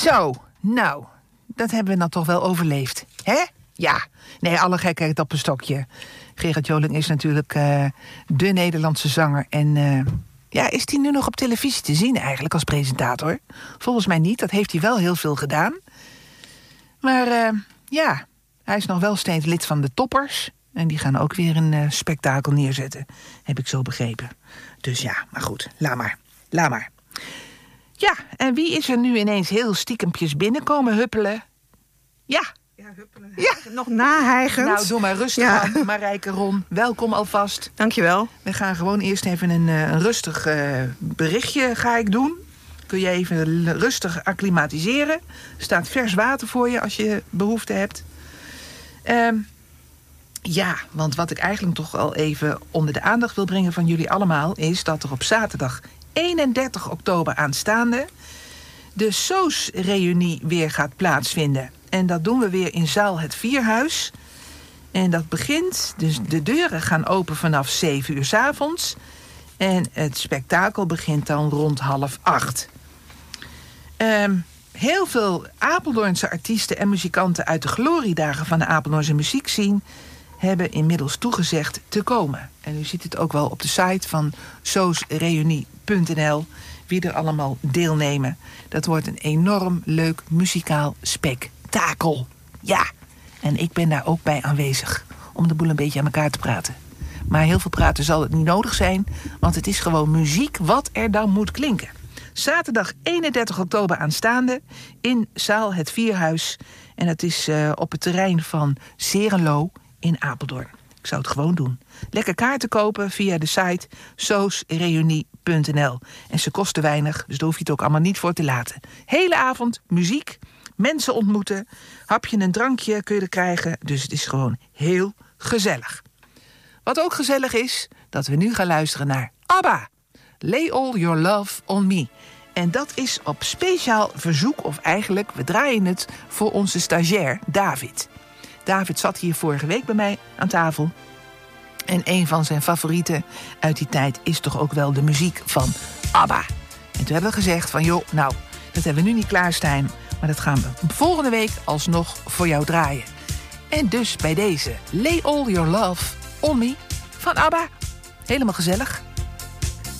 Zo, nou, dat hebben we dan toch wel overleefd. Hè? Ja. Nee, alle gekheid op een stokje. Gerard Joling is natuurlijk de Nederlandse zanger. En is hij nu nog op televisie te zien eigenlijk als presentator? Volgens mij niet. Dat heeft hij wel heel veel gedaan. Maar hij is nog wel steeds lid van de Toppers. En die gaan ook weer een spektakel neerzetten. Heb ik zo begrepen. Dus ja, maar goed. Laat maar. Ja, en wie is er nu ineens heel stiekempjes binnenkomen huppelen? Ja, huppelen. Ja. Nog nahijgend. Nou, doe maar rustig aan, Marijke Ron. Welkom alvast. Dankjewel. We gaan gewoon eerst even een rustig berichtje ga ik doen. Kun je even rustig acclimatiseren. Er staat vers water voor je als je behoefte hebt. Want wat ik eigenlijk toch al even onder de aandacht wil brengen van jullie allemaal is dat er op zaterdag 31 oktober aanstaande de SOS-reunie weer gaat plaatsvinden. En dat doen we weer in zaal Het Vierhuis. En dat begint, dus de deuren gaan open vanaf 7 uur 's avonds. En het spektakel begint dan rond 7:30. Heel veel Apeldoornse artiesten en muzikanten uit de gloriedagen van de Apeldoornse muziekscene hebben inmiddels toegezegd te komen. En u ziet het ook wel op de site van soosreunie.nl wie er allemaal deelnemen. Dat wordt een enorm leuk muzikaal spektakel. Ja, en ik ben daar ook bij aanwezig om de boel een beetje aan elkaar te praten. Maar heel veel praten zal het niet nodig zijn, want het is gewoon muziek wat er dan moet klinken. Zaterdag 31 oktober aanstaande in zaal Het Vierhuis. En dat is op het terrein van Serenlo in Apeldoorn. Ik zou het gewoon doen. Lekker kaarten kopen via de site soosreunie.nl. En ze kosten weinig, dus daar hoef je het ook allemaal niet voor te laten. Hele avond muziek, mensen ontmoeten, hapje en drankje kun je er krijgen. Dus het is gewoon heel gezellig. Wat ook gezellig is, dat we nu gaan luisteren naar ABBA. Lay All Your Love On Me. En dat is op speciaal verzoek, of eigenlijk, we draaien het voor onze stagiair David. David zat hier vorige week bij mij aan tafel. En een van zijn favorieten uit die tijd is toch ook wel de muziek van ABBA. En toen hebben we gezegd van, joh, nou, dat hebben we nu niet klaarstaan, maar dat gaan we volgende week alsnog voor jou draaien. En dus bij deze Lay All Your Love On Me van ABBA. Helemaal gezellig.